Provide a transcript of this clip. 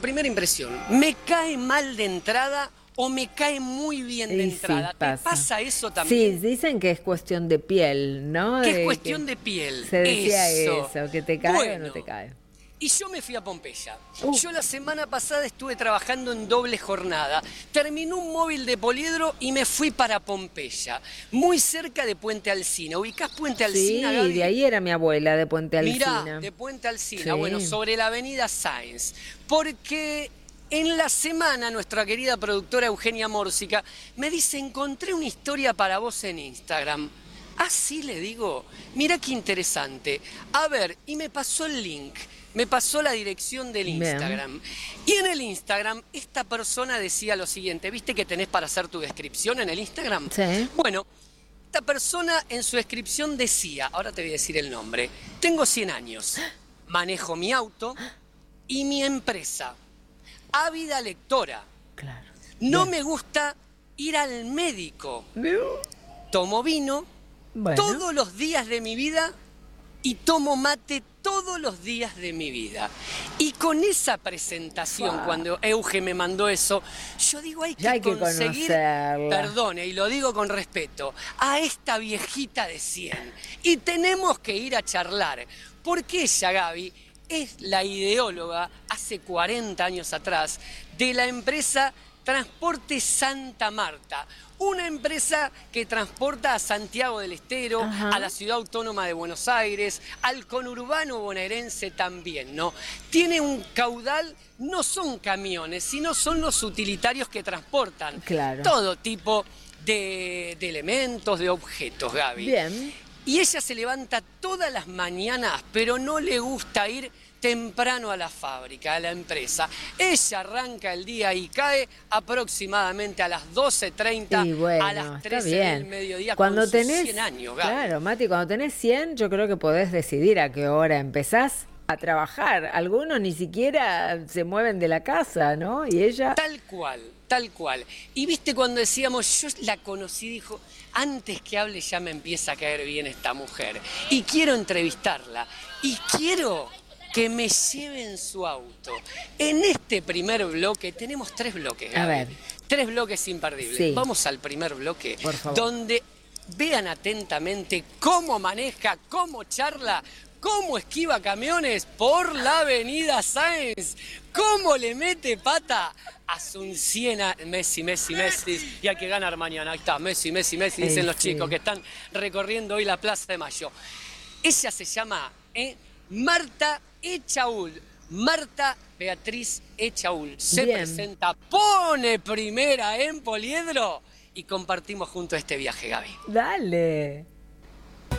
primera impresión, ¿me cae mal de entrada o me cae muy bien de entrada? Sí, ¿Te pasa. pasa eso Sí, también? dicen que es cuestión de piel, ¿no? Que es De que cuestión de piel. se decía Eso. eso, que te cae o no te Bueno. cae. Y yo me fui a Pompeya. Uh, Yo la semana pasada estuve trabajando en doble jornada. Terminé un móvil de Poliedro y me fui para Pompeya, muy cerca de Puente Alsina. ¿Ubicás Puente Alsina, sí, de Gaby? ahí era mi abuela, de Puente Mirá, Alsina. de Puente Alsina, bueno, Sí. sobre la avenida Sáenz. Porque en la semana nuestra querida productora Eugenia Mórsica me dice, encontré una historia para vos en Instagram. Ah, sí, le digo, mirá qué interesante. A ver, y me pasó el link. Me pasó la dirección del Bien. Instagram. Y en el Instagram, esta persona decía lo siguiente: ¿viste que tenés para hacer tu descripción en el Instagram? Sí. Bueno, esta persona en su descripción decía, ahora te voy a decir el nombre: tengo 100 años, manejo mi auto y mi empresa, ávida lectora, Claro. no Bien. me gusta ir al médico, No. tomo vino Bueno. todos los días de mi vida y tomo mate todos los días de mi vida. Y con esa presentación, Fua. cuando Euge me mandó eso, yo digo, hay Ya que hay que conseguir, conocerla. perdone, y lo digo con respeto, a esta viejita de 100. Y tenemos que ir a charlar, porque ella, Gaby, es la ideóloga, hace 40 años atrás, de la empresa Transporte Santa Marta, una empresa que transporta a Santiago del Estero, Ajá. a la ciudad autónoma de Buenos Aires, al conurbano bonaerense también, ¿no? Tiene un caudal, no son camiones, sino son los utilitarios que transportan Claro. todo tipo de elementos, de objetos, Gaby. Bien. Y ella se levanta todas las mañanas, pero no le gusta ir temprano a la fábrica, a la empresa. Ella arranca el día y cae aproximadamente a las 12:30, Y bueno, a las está 13 del bien. mediodía, Cuando con sus tenés, 100 años, Gaby. claro, Mati, cuando tenés 100, yo creo que podés decidir a qué hora empezás a trabajar. Algunos ni siquiera se mueven de la casa, ¿no? Y ella, Tal cual, tal cual. Y viste cuando decíamos, yo la conocí, dijo, antes que hable ya me empieza a caer bien esta mujer. Y quiero entrevistarla. Y quiero que me lleve en su auto. En este primer bloque, tenemos 3 bloques, Gaby. a ver, 3 bloques imperdibles. sí, Vamos al primer bloque, por favor. donde vean atentamente cómo maneja, cómo charla, cómo esquiva camiones por la avenida Sáenz, cómo le mete pata a Sunciena, Messi, Messi, Messi, y hay que ganar mañana. Ahí está, Messi, Messi, Messi, dicen los Sí. chicos que están recorriendo hoy la Plaza de Mayo. Ella se llama Marta Echaúl. Marta Beatriz Echaúl se Bien. presenta, pone primera en Poliedro y compartimos juntos este viaje, Gaby. Dale.